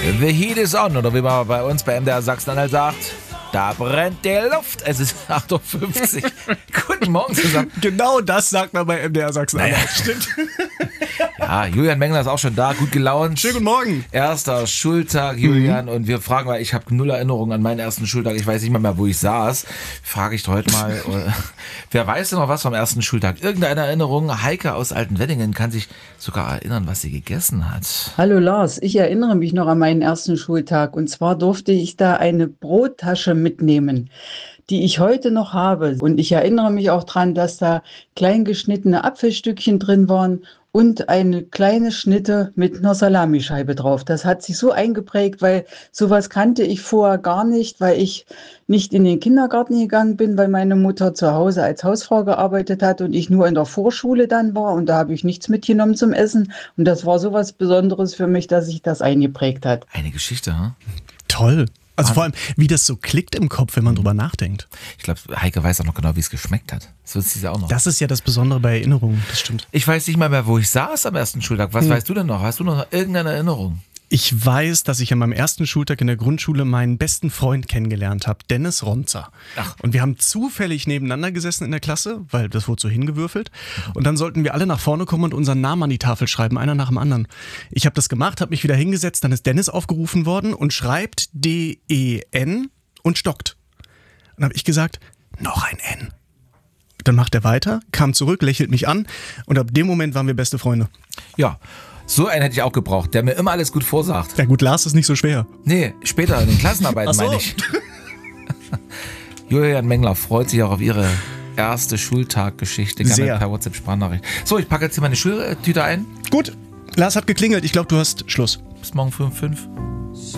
The heat is on, oder wie man bei uns bei MDR Sachsen-Anhalt sagt, da brennt die Luft. Es ist 8.50 Uhr. Guten Morgen zusammen. Genau das sagt man bei MDR Sachsen-Anhalt. Stimmt. Ja, Julian Mengler ist auch schon da, gut gelaunt. Schönen guten Morgen. Erster Schultag, Julian, und wir fragen mal, ich habe null Erinnerungen an meinen ersten Schultag, ich weiß nicht mal mehr, wo ich saß. Frage ich heute mal, wer weiß denn noch was vom ersten Schultag? Irgendeine Erinnerung? Heike aus Altenweddingen kann sich sogar erinnern, was sie gegessen hat. Hallo Lars, ich erinnere mich noch an meinen ersten Schultag und zwar durfte ich da eine Brottasche mitnehmen, die ich heute noch habe. Und ich erinnere mich auch dran, dass da klein geschnittene Apfelstückchen drin waren und eine kleine Schnitte mit einer Salamischeibe drauf. Das hat sich so eingeprägt, weil sowas kannte ich vorher gar nicht, weil ich nicht in den Kindergarten gegangen bin, weil meine Mutter zu Hause als Hausfrau gearbeitet hat und ich nur in der Vorschule dann war und da habe ich nichts mitgenommen zum Essen. Und das war sowas Besonderes für mich, dass sich das eingeprägt hat. Eine Geschichte, hm? Toll. Also vor allem, wie das so klickt im Kopf, wenn man drüber nachdenkt. Ich glaube, Heike weiß auch noch genau, wie es geschmeckt hat. Das wird sie auch noch. Das ist ja das Besondere bei Erinnerungen, das stimmt. Ich weiß nicht mal mehr, wo ich saß am ersten Schultag. Was weißt du denn noch? Hast du noch irgendeine Erinnerung? Ich weiß, dass ich an meinem ersten Schultag in der Grundschule meinen besten Freund kennengelernt habe, Dennis Ronzer. Ach. Und wir haben zufällig nebeneinander gesessen in der Klasse, weil das wurde so hingewürfelt. Und dann sollten wir alle nach vorne kommen und unseren Namen an die Tafel schreiben, einer nach dem anderen. Ich habe das gemacht, habe mich wieder hingesetzt, dann ist Dennis aufgerufen worden und schreibt D-E-N und stockt. Und dann habe ich gesagt, noch ein N. Dann macht er weiter, kam zurück, lächelt mich an und ab dem Moment waren wir beste Freunde. Ja, so einen hätte ich auch gebraucht, der mir immer alles gut vorsagt. Ja gut, Lars ist nicht so schwer. Nee, später in den Klassenarbeiten, Ach so. meine ich. Julian Mengler freut sich auch auf ihre erste Schultaggeschichte. Gerne Sehr. per WhatsApp-Sprachnachricht. So, ich packe jetzt hier meine Schultüte ein. Gut, Lars hat geklingelt, ich glaube, du hast Schluss. Bis morgen früh um 5.